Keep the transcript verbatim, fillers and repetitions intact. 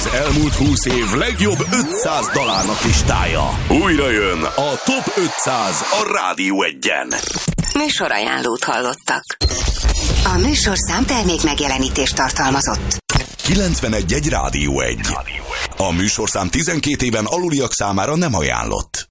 Az elmúlt húsz év legjobb ötszáz dalának listája. Újra jön a Top ötszáz a Rádió Egyen. Műsorajánlót hallottak. A műsorszám termék megjelenítést tartalmazott. kilencvenegy egy Rádió Egy. A műsorszám tizenkét éven aluliak számára nem ajánlott.